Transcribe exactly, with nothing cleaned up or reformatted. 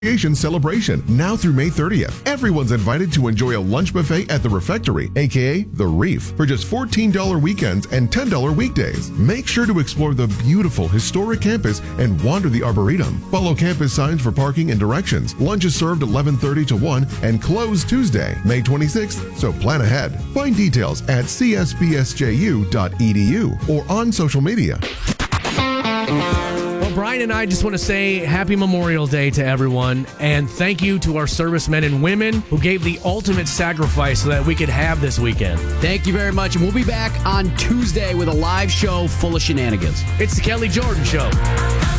Celebration now through May thirtieth. Everyone's invited to enjoy a lunch buffet at the Refectory, aka The Reef, for just fourteen dollars weekends and ten dollars weekdays. Make sure to explore the beautiful historic campus and wander the Arboretum. Follow campus signs for parking and directions. Lunch is served eleven thirty to one and closed Tuesday, May twenty-sixth, so plan ahead. Find details at c s b s j u dot e d u or on social media. Well, Brian and I just want to say happy Memorial Day to everyone, and thank you to our servicemen and women who gave the ultimate sacrifice so that we could have this weekend. Thank you very much, and we'll be back on Tuesday with a live show full of shenanigans. It's the Kelly Jordan Show.